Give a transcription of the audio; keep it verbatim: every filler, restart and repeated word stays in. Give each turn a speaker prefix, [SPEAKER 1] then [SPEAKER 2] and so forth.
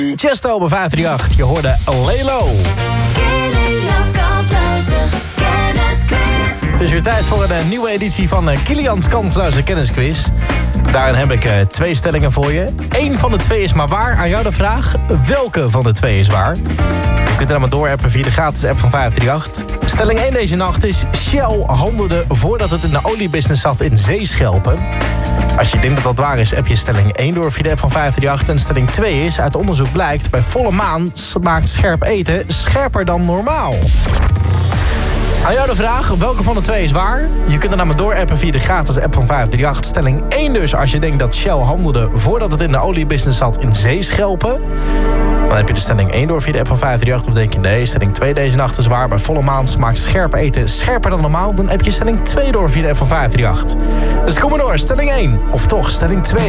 [SPEAKER 1] Chesto bij vijf drie acht. Je hoorde Lelo.
[SPEAKER 2] Kilians Kansluizen, kennisquiz.
[SPEAKER 1] Het is weer tijd voor een nieuwe editie van Kilians Kansluizen Kennisquiz. Daarin heb ik uh, twee stellingen voor je. Eén van de twee is maar waar. Aan jou de vraag, welke van de twee is waar? Je kunt er maar doorappen via de gratis app van vijf drie acht. Stelling één deze nacht is: Shell handelde voordat het in de oliebusiness zat in zeeschelpen. Als je denkt dat dat waar is, heb je stelling één door via de app van vijf drie acht. En stelling twee is: uit onderzoek blijkt, bij volle maan maakt scherp eten scherper dan normaal. Aan jou de vraag, welke van de twee is waar? Je kunt er naar me doorappen via de gratis app van vijf drie acht. Stelling één dus, als je denkt dat Shell handelde voordat het in de oliebusiness zat in zeeschelpen. Dan heb je de stelling één door via de app van vijf drie acht. Of denk je nee, stelling twee deze nacht is waar. Bij volle maan smaakt scherp eten scherper dan normaal. Dan heb je stelling twee door via de app van vijf drie acht. Dus kom maar door, stelling één. Of toch stelling twee.